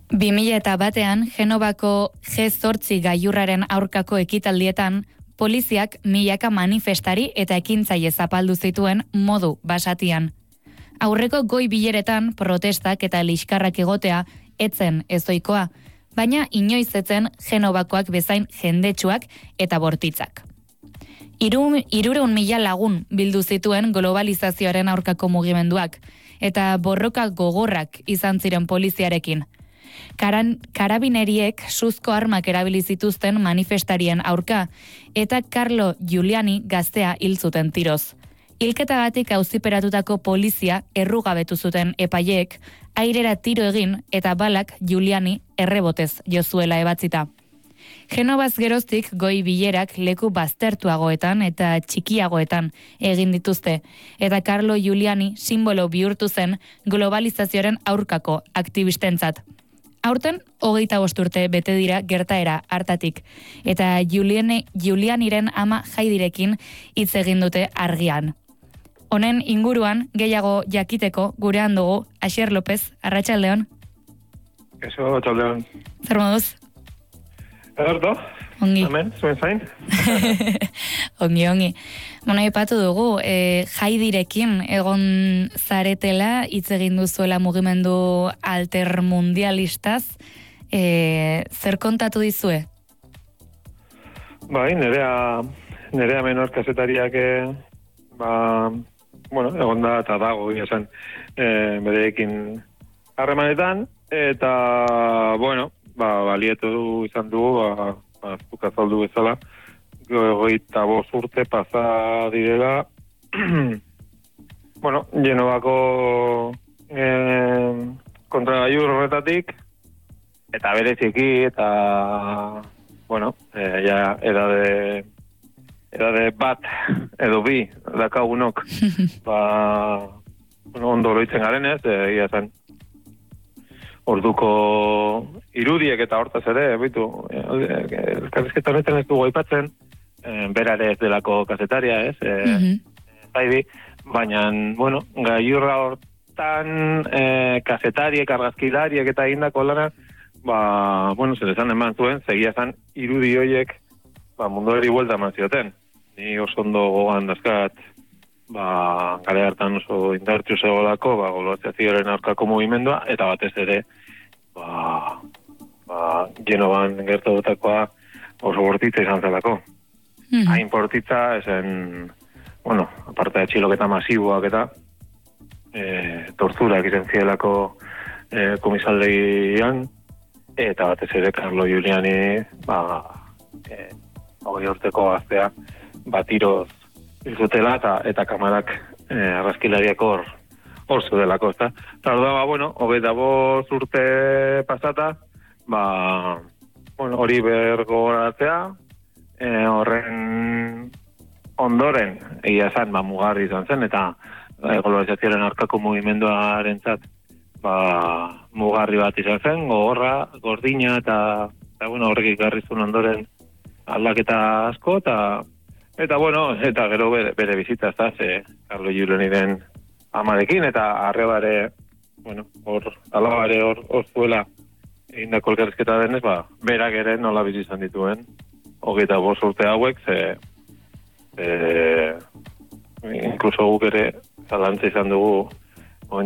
2001 Genovako G8 gailurraren aurkako ekitaldietan, poliziak milaka manifestari eta ekintzaile zapaldu zituen modu basatian. Aurreko goi bileretan protestak eta liskarrak egotea etzen ezoikoa, baina inoiz etzen Genovakoak bezain jendetsuak eta bortitzak. 300.000 lagun bildu zituen globalizazioaren aurkako mugimenduak, eta borroka gogorrak izan ziren poliziarekin. Karabineriek suzko armak erabili zituzten manifestarien aurka, eta Carlo Giuliani gaztea hil zuten tiroz. Hilketagatik auziperatutako polizia errugabetu zuten epaileek, airera tiro egin eta balak Giuliani errebotez jo zuela ebatzita. Genovaz geroztik goi bilerak leku baztertuagoetan eta txikiagoetan egin dituzte, eta Carlo Giuliani simbolo bihurtu zen globalizazioaren aurkako aktibistentzat. Aurten 25 urte bete dira gertaera hartatik, eta Giulianiren ama Jaidirekin hitz egin dute argian. Honen inguruan gehiago jakiteko gurean dugu Asier López, arratsaldeon. Eso, arratsaldeon. Zer moduz? Ederto? Ongi. Hemen, zuen zain? Ongi. Aipatu dugu, Jaidirekin egon zaretela, hitz egin duzuela mugimendu altermundialistaz, zer kontatu dizue? Bai, nerea menor kazetariak, egon da eta dago, esan, bereekin harremanetan, eta, balietu izan dugu, azaldu bezala, 25 urte pasa direla, Genovako kontragailur horretatik, eta bereziki, eta, edade bat, edo bi, dakagunok, ondo oroitzen garenez, ia zen, orduko irudiek eta hortaz ere, elkarrizketa honetan ez dugu aipatzen, berare ez delako kazetaria, ez? Baina, gailurra hortan kazetariek, argazkilariek eta egindako lana, zer esan eman zuen, segia zan irudi hoiek munduari buelta eman zioten. Ni oso ondo gogoan dazkat, gare hartan oso indartxu zegolako, globalizazioaren aurkako mugimendua, eta batez ere, Genovan gertatutakoa oso bortitza izan zelako. Hain bortitza, esen, aparte de txiloketa masiboak eta torturak izan zielako komisaldegian, eta batez ere Carlo Giuliani, 20 urteko gaztea, tiroz izutela eta kamarak arrazkilariak hor zudelako, ezta? Eta orduan, 25 urte pasata, hori bergoratzea, horren ondoren, egia zen, mugarri izan zen, eta globalizazioaren aurkako mugimenduarentzat mugarri bat izan zen, gogorra, gordina, eta horrek ikarrizun ondoren aldaketa asko, eta gero bere bizitza, Carlo Giulianiren amarekin, eta arrebare, alabare hor zuela egindako elkarrizketa denez, berak ere nola bizi izan dituen, 25 urte hauek, inkluso guk ere zalantza izan dugu